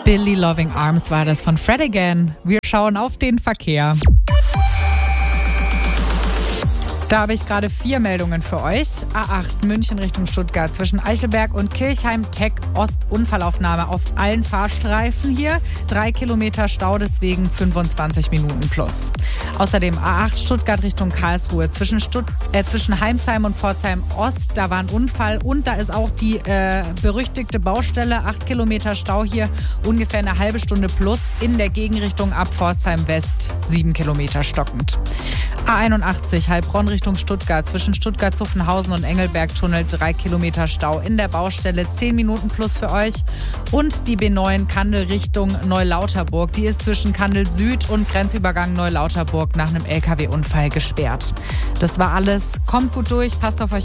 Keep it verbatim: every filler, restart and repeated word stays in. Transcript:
Billy Loving Arms war das von Fred Again. Wir schauen auf den Verkehr. Da habe ich gerade vier Meldungen für euch. A acht München Richtung Stuttgart zwischen Eichelberg und Kirchheim Tech Ost Unfallaufnahme auf allen Fahrstreifen hier. Drei Kilometer Stau, deswegen fünfundzwanzig Minuten plus. Außerdem A acht Stuttgart Richtung Karlsruhe zwischen, Stutt äh, zwischen Heimsheim und Pforzheim Ost. Da war ein Unfall und da ist auch die äh, berüchtigte Baustelle. Acht Kilometer Stau hier, ungefähr eine halbe Stunde plus. In der Gegenrichtung ab Pforzheim West sieben Kilometer stockend. A einundachtzig Heilbronn Richtung Stuttgart zwischen Stuttgart-Zuffenhausen und Engelberg-Tunnel drei Kilometer Stau in der Baustelle, zehn Minuten plus für euch. Und die B neun Kandel Richtung Neulauterburg, die ist zwischen Kandel Süd und Grenzübergang Neulauterburg nach einem L K W-Unfall gesperrt. Das war alles. Kommt gut durch, passt auf euch